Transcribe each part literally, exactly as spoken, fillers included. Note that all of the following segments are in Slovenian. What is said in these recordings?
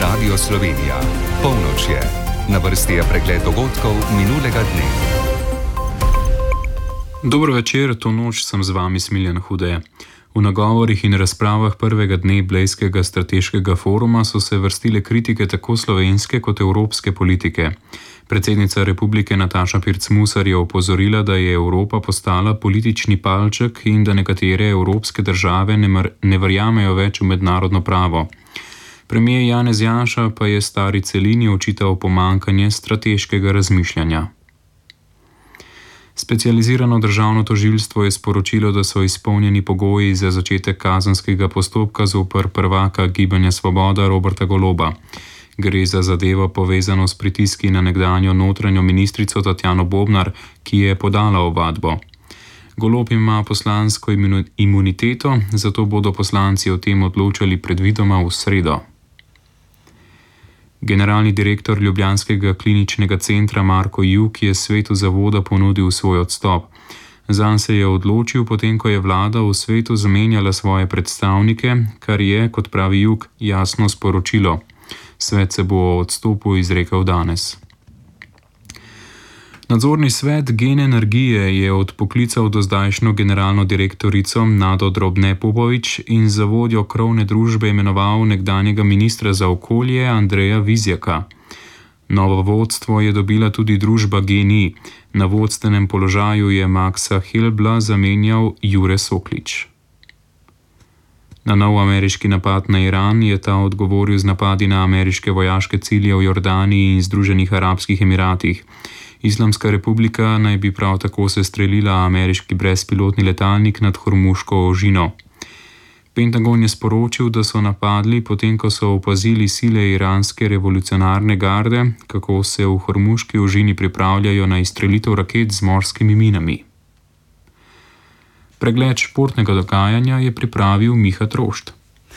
Radio Slovenija. Polnoč je. Na vrsti je pregled dogodkov minulega dne. Dobro večer, to noč sem z vami Smiljan Hude. V nagovorih in razpravah prvega dne Blejskega strateškega foruma so se vrstile kritike tako slovenske kot evropske politike. Predsednica republike Nataša Pirc Musar je opozorila, da je Evropa postala politični palček in da nekatere evropske države ne, mar, ne verjamejo več v mednarodno pravo. Premijer Janez Janša pa je stari celini očital pomanjkanje strateškega razmišljanja. Specializirano državno tožilstvo je sporočilo, da so izpolnjeni pogoji za začetek kazenskega postopka zoper prvaka Gibanja Svoboda Roberta Goloba. Gre za zadevo povezano s pritiski na nekdanjo notranjo ministrico Tatjano Bobnar, ki je podala ovadbo. Golob ima poslansko imuniteto, zato bodo poslanci o tem odločali predvidoma v sredo. Generalni direktor ljubljanskega kliničnega centra Marko Juk je svetu zavoda ponudil svoj odstop. Zanj se je odločil, potem ko je vlada v svetu zamenjala svoje predstavnike, kar je, kot pravi Juk, jasno sporočilo. Svet se bo o odstopu izrekel danes. Nadzorni svet Gen Energije je odpoklical dozdajšnjo generalno direktorico Nado Drobne Popovič in za vodjo krovne družbe imenoval nekdanjega ministra za okolje Andreja Vizjaka. Novo vodstvo je dobila tudi družba G N I. Na vodstvenem položaju je Maxa Helbla zamenjal Jure Soklič. Na nov ameriški napad na Iran je ta odgovoril z napadi na ameriške vojaške cilje v Jordaniji in Združenih arabskih emiratih. Islamska republika naj bi prav tako sestrelila ameriški brezpilotni letalnik nad Hormuško ožino. Pentagon je sporočil, da so napadli, potem ko so opazili sile iranske revolucionarne garde, kako se v Hormuški ožini pripravljajo na izstrelitev raket z morskimi minami. Pregled športnega dogajanja je pripravil Miha Trošt.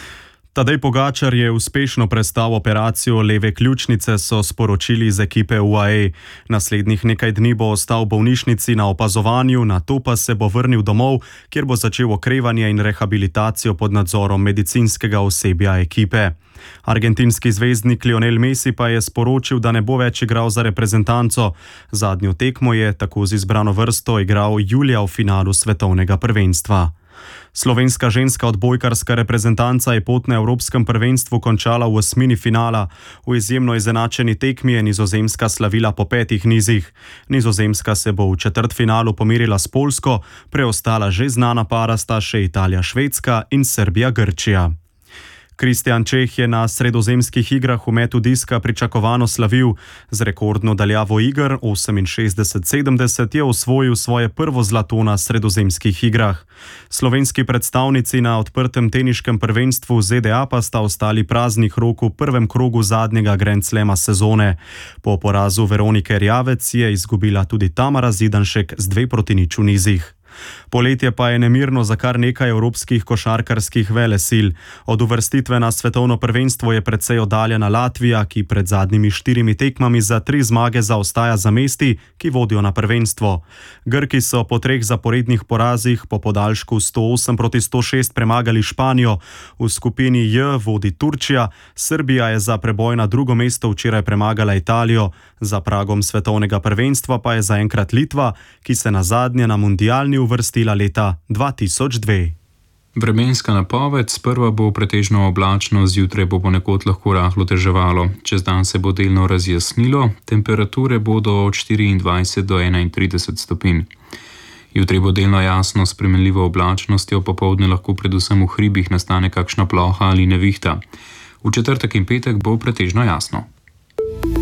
Tadej Pogačar je uspešno prestal operacijo leve ključnice, so sporočili iz ekipe U A E. Naslednjih nekaj dni bo ostal v bolnišnici na opazovanju, nato pa se bo vrnil domov, kjer bo začel okrevanje in rehabilitacijo pod nadzorom medicinskega osebja ekipe. Argentinski zvezdnik Lionel Messi pa je sporočil, da ne bo več igral za reprezentanco. Zadnjo tekmo je tako z izbrano vrsto igral julija v finalu svetovnega prvenstva. Slovenska ženska odbojkarska reprezentanca je pot na evropskem prvenstvu končala v osmini finala. V izjemno izenačeni tekmi je Nizozemska slavila po petih nizih. Nizozemska se bo v četrtfinalu pomerila s Poljsko, preostala že znana para sta še Italija-Švedska in Srbija-Grčija. Kristjan Čeh je na sredozemskih igrah v metu diska pričakovano slavil. Z rekordno daljavo iger oseminšestdeset sedemdeset je osvojil svoje prvo zlato na sredozemskih igrah. Slovenski predstavnici na odprtem teniškem prvenstvu Z D A pa sta ostali praznih rok v prvem krogu zadnjega Grand Slama sezone. Po porazu Veronike Rjavec je izgubila tudi Tamara Zidanšek z dve proti nič v nizih. Poletje pa je nemirno za kar nekaj evropskih košarkarskih velesil. Od uvrstitve na svetovno prvenstvo je precej oddaljena Latvija, ki pred zadnjimi štirimi tekmami za tri zmage zaostaja za mesti, ki vodijo na prvenstvo. Grki so po treh zaporednih porazih po podaljšku sto osem proti sto šest premagali Španijo, v skupini J vodi Turčija, Srbija je za preboj na drugo mesto včeraj premagala Italijo, za pragom svetovnega prvenstva pa je zaenkrat Litva, ki se nazadnje na mundialni uvrstila leta dva tisoč dve. Vremenska napoved: sprva bo pretežno oblačno, zjutraj bo ponekod lahko rahlo deževalo. Čez dan se bo delno razjasnilo, temperature bodo od štiriindvajset do enaintrideset stopinj. Jutri bo delno jasno s spremenljivo oblačnostjo, popoldne lahko predvsem v hribih nastane kakšna ploha ali nevihta. V četrtek in petek bo pretežno jasno.